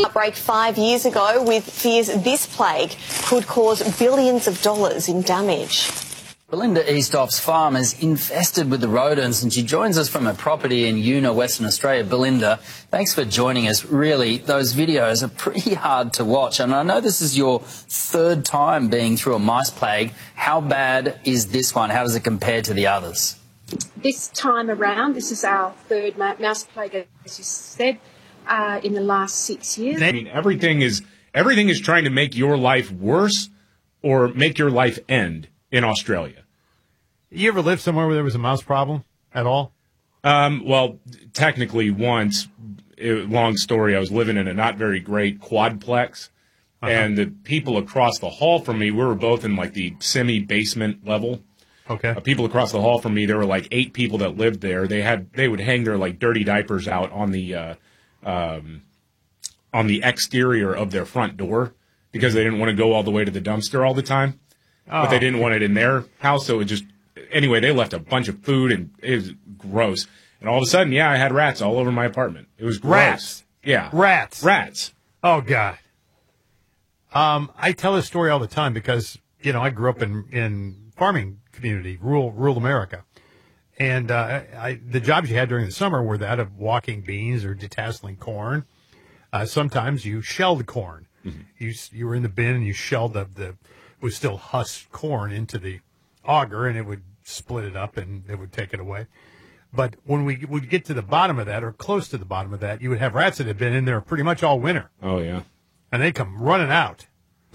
outbreak 5 years ago with fears this plague could cause billions of dollars in damage. Belinda Eastoff's farm is infested with the rodents, and she joins us from a property in Una, Western Australia. Belinda, thanks for joining us. Really, those videos are pretty hard to watch, and I know this is your third time being through a mice plague. How bad is this one? How does it compare to the others? This time around, this is our third mouse plague, as you said, in the last 6 years. I mean, everything is trying to make your life worse or make your life end in Australia. You ever lived somewhere where there was a mouse problem at all? Well, technically once. Long story. I was living in a not very great quadplex, and the people across the hall from me, we were both in like the semi-basement level. Okay. People across the hall from me, there were like 8 people that lived there. They would hang their like dirty diapers out on the exterior of their front door because they didn't want to go all the way to the dumpster all the time. But they didn't want it in their house, so it just anyway. They left a bunch of food, and it was gross. And all of a sudden, yeah, I had rats all over my apartment. It was gross. Rats. Yeah, Rats. Oh God. I tell this story all the time because I grew up in farming community, rural America, and the jobs you had during the summer were that of walking beans or detasseling corn. Sometimes you shelled corn. Mm-hmm. You were in the bin and you shelled the was still husked corn into the auger, and it would split it up and it would take it away. But when we would get to the bottom of that, or close to the bottom of that, you would have rats that had been in there pretty much all winter. Oh, yeah. And they'd come running out.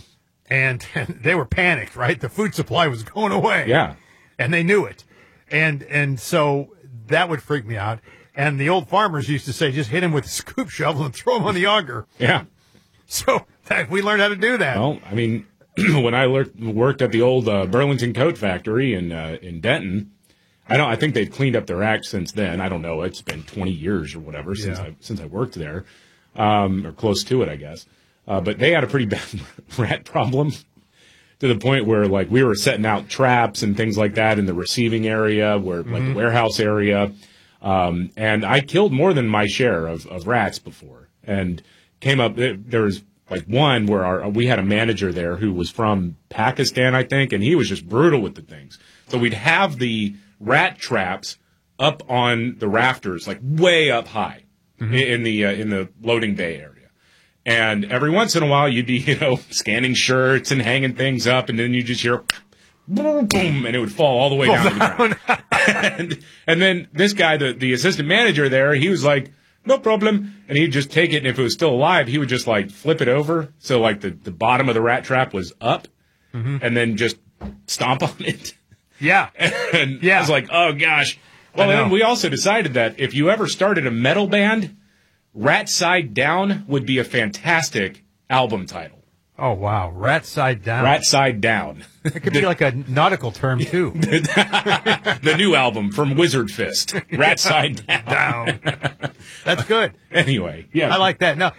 And they were panicked, right? The food supply was going away. Yeah. And they knew it. And so that would freak me out. And the old farmers used to say, just hit him with a scoop shovel and throw him on the auger. Yeah. So we learned how to do that. Well, I mean, when I worked at the old Burlington Coat Factory in Denton, I think they've cleaned up their act since then. I don't know. It's been 20 years or whatever since I worked there, or close to it, I guess. But they had a pretty bad rat problem to the point where, like, we were setting out traps and things like that in the receiving area, like the warehouse area. And I killed more than my share of rats before, and came up. There was like one where we had a manager there who was from Pakistan, I think, and he was just brutal with the things. So we'd have the rat traps up on the rafters, like way up high in the loading bay area. And every once in a while, you'd be, scanning shirts and hanging things up, and then you just hear boom, boom, and it would fall all the way down to the ground. and then this guy, the assistant manager there, he was like, no problem. And he'd just take it, and if it was still alive, he would just, like, flip it over. So, like, the bottom of the rat trap was up, and then just stomp on it. Yeah. And I was like, oh, gosh. Well, then we also decided that if you ever started a metal band, Rat Side Down would be a fantastic album title. Oh, wow. Rat Side Down. Rat Side Down. It could be like a nautical term, too. The new album from Wizard Fist. Rat Side Down. That's good. Anyway, yeah. I like that. No,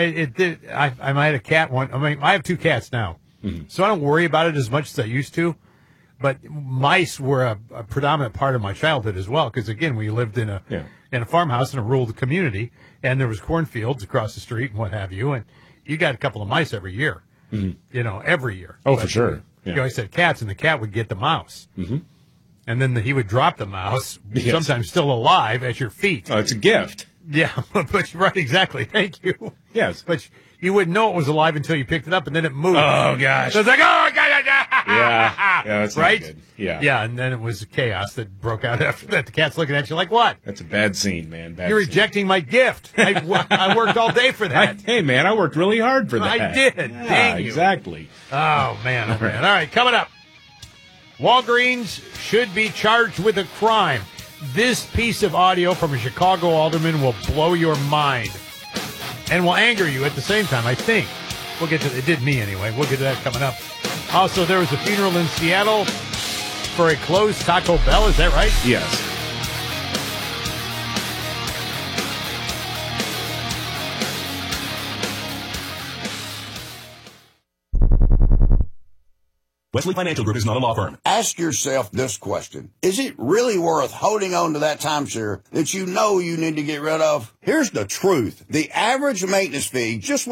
I might have a cat one. I mean, I have 2 cats now, so I don't worry about it as much as I used to. But mice were a predominant part of my childhood as well, because, again, we lived in a farmhouse in a rural community, and there was cornfields across the street and what have you, and you got a couple of mice every year, every year. Oh, for sure. You always said cats, and the cat would get the mouse. Mm-hmm. And then he would drop the mouse, sometimes still alive, at your feet. Oh, it's a gift. Yeah, but right, exactly. Thank you. Yes. But you wouldn't know it was alive until you picked it up, and then it moved. Oh, gosh. So it's like, oh, God. Yeah, that's right? Not good. Yeah. Yeah, and then it was chaos that broke out after that. The cat's looking at you like, what? That's a bad scene, man. You're rejecting my gift. I worked all day for that. Hey, man, I worked really hard for that. I did. Yeah, Dang you. Exactly. Oh, man. All right, coming up. Walgreens should be charged with a crime. This piece of audio from a Chicago alderman will blow your mind and will anger you at the same time, I think. We'll get to it. It did me anyway. We'll get to that coming up. Also, there was a funeral in Seattle for a closed Taco Bell. Is that right? Yes. Wesley Financial Group is not a law firm. Ask yourself this question. Is it really worth holding on to that timeshare that you know you need to get rid of? Here's the truth. The average maintenance fee just